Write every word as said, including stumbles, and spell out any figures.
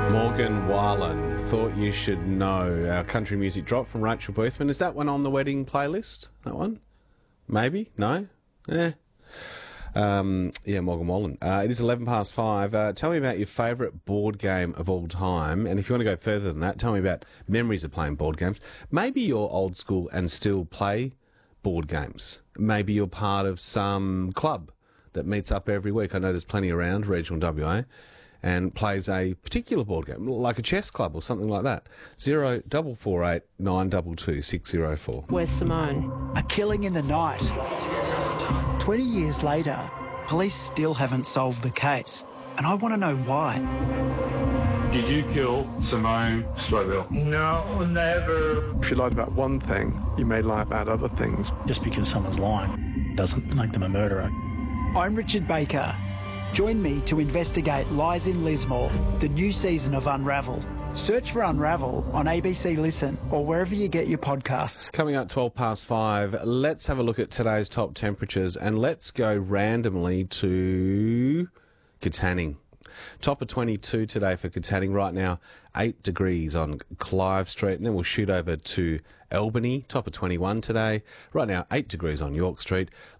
Morgan Wallen, Thought You Should Know. Our country music drop from Rachel Boothman. Is that one on the wedding playlist? That one? Maybe? No? Eh. Um, yeah, Morgan Wallen. Uh, it is eleven past five. Uh, tell me about your favourite board game of all time. And if you want to go further than that, tell me about memories of playing board games. Maybe you're old school and still play board games. Maybe you're part of some club that meets up every week. I know there's plenty around, regional W A, and plays a particular board game, like a chess club or something like that. Zero double four eight nine double two six zero four. Where's Simone? A killing in the night. Twenty years later, police still haven't solved the case, and I want to know why. Did you kill Simone Strobel? No, never. If you lied about one thing, you may lie about other things. Just because someone's lying doesn't make them a murderer. I'm Richard Baker. Join me to investigate Lies in Lismore, the new season of Unravel. Search for Unravel on A B C Listen or wherever you get your podcasts. Coming up twelve past five, let's have a look at today's top temperatures and let's go randomly to Katanning. Top of twenty-two today for Katanning. Right now, eight degrees on Clive Street, and then we'll shoot over to Albany. Top of twenty-one today. Right now, eight degrees on York Street.